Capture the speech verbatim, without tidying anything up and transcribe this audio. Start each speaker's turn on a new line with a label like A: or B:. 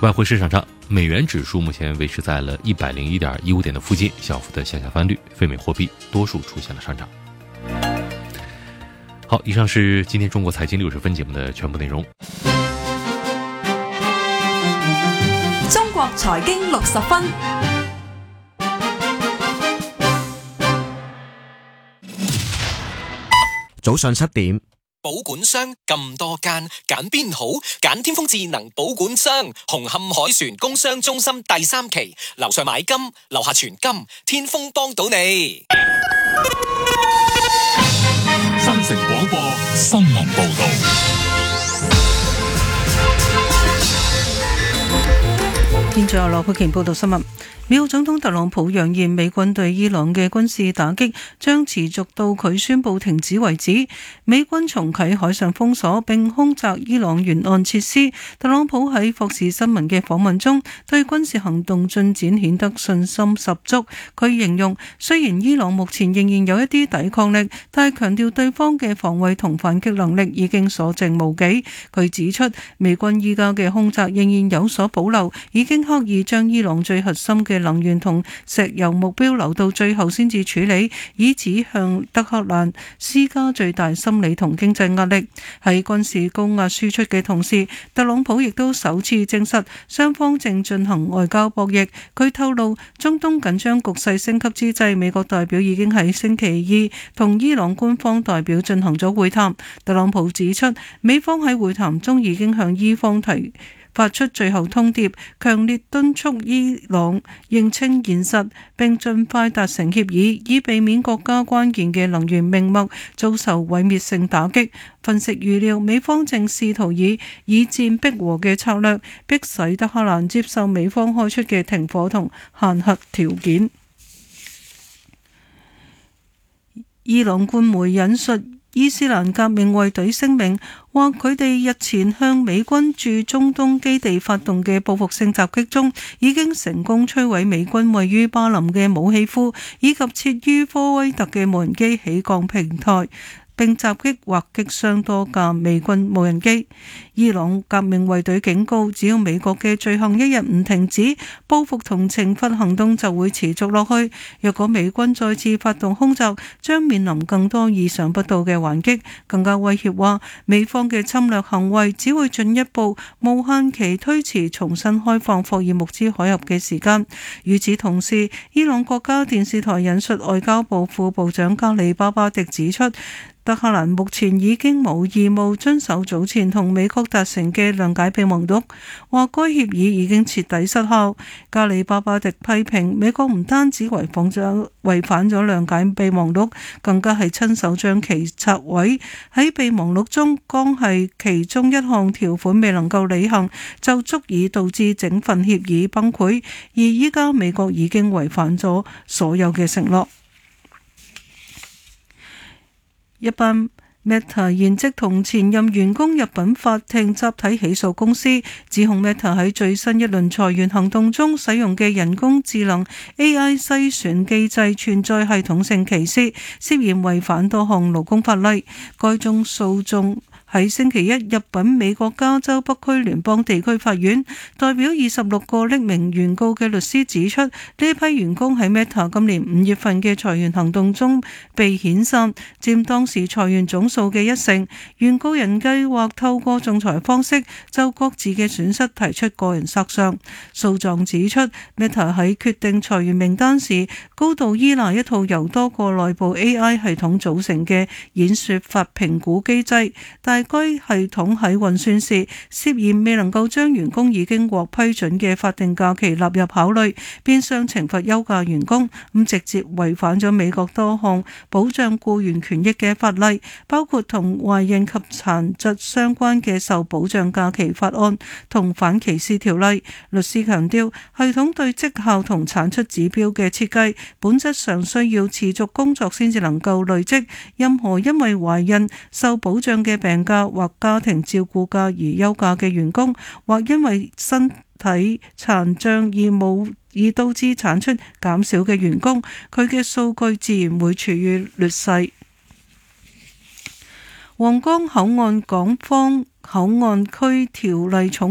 A: 外汇市场上，美元指数目前维持在了一百零一点一五点的附近，小幅的向下翻绿，非美货币多数出现了上涨。好，以上是今天中国财经六十分节目的全部内容。
B: 中國財經六十分，
C: 早上七點。
D: 保管商咁多間，揀邊好？揀天風智能保管商，紅磡海船工商中心第三期，樓上買金，樓下存金，天風幫到你。
E: 新城廣播新聞報道。
F: 現在由羅佩瓊報道新聞。美國總統特朗普揚言，美軍對伊朗嘅軍事打擊將持續到佢宣布停止為止。美軍重啟海上封鎖並空襲伊朗沿岸設施。特朗普喺霍士新聞嘅訪問中，對軍事行動進展顯得信心十足。佢形容，雖然伊朗目前仍然有一啲抵抗力，但係強調對方嘅防衛同反擊能力已經所剩無幾。佢指出，美軍依家嘅空襲仍然有所保留，已經刻意將伊朗最核心嘅能源同石油目標留到最後先至處理，以此向德黑蘭施加最大心理同經濟壓力。喺軍事高壓輸出嘅同時，特朗普亦都首次證實雙方正進行外交博弈。佢透露，中東緊張局勢升級之際，美國代表已經喺星期二同伊朗官方代表進行咗會談。特朗普指出，美方喺會談中已經向伊方提發出最後通牒，強烈敦促伊朗認清現實並盡快達成協議，以避免國家關鍵嘅能源命脈遭受毀滅性打擊。分析預料，美方正試圖以以戰逼和嘅策略，迫使德黑蘭接受美方開出嘅停火同限核條件。伊朗官媒引述伊斯蘭革命衛隊聲明，話佢哋日前向美軍駐中東基地發動嘅報復性襲擊中，已經成功摧毀美軍位於巴林嘅武器庫，以及設於科威特嘅無人機起降平台，並襲擊或擊傷多架美軍無人機。伊朗革命衛隊警告，只要美國嘅罪行一日唔停止，報復同懲罰行動就會持續落去。若果美軍再次發動空襲，將面臨更多意想不到嘅還擊。更加威脅話，美方嘅侵略行為只會進一步無限期推遲重新開放霍爾木茲海峽嘅時間。與此同時，伊朗國家電視台引述外交部副部長加里巴巴迪指出，德黑蘭目前已經冇義務遵守早前同美國達成嘅諒解備忘錄，話該協議已經徹底失效。加里巴巴迪批評美國唔單止違反咗違反咗諒解備忘錄，更加係親手將其拆毀。喺備忘錄中，光係其中一項條款未能夠履行，就足以導致整份協議崩潰。而依家美國已經違反咗所有嘅承諾。一班 Meta 現職同前任員工入稟法庭集體起訴公司，指控 Meta 喺最新一輪裁員行動中使用嘅人工智能 A I 篩選機制存在系統性歧視，涉嫌違反多項勞工法例。該宗訴訟喺星期一入稟美國加州北區聯邦地區法院。代表二十六個匿名原告嘅律師指出，呢批員工喺 Meta 今年五月份嘅裁員行動中被遣散，佔當時裁員總數嘅一成。原告人計劃透過仲裁方式就各自嘅損失提出個人索償。訴狀指出， Meta 喺決定裁員名單時高度依賴一套由多個內部 A I 系統組成嘅演說法評估機制，但該系統喺運算時涉嫌未能夠將員工已經獲批准嘅法定假期納入考慮，變相懲罰休假員工，咁直接違反咗美國多項保障僱員權益嘅法例，包括同懷孕及殘疾相關嘅受保障假期法案同反歧視條例。律師強調，系統對績效同產出指標嘅設計本質上需要持續工作先至能夠累積，任何因為懷孕受保障嘅病假或家庭照顧假而休假嘅員工，或因為身體殘障而冇而導致產出減少嘅員工，佢嘅數據自然會處於劣勢。皇崗口岸港方口岸區條例草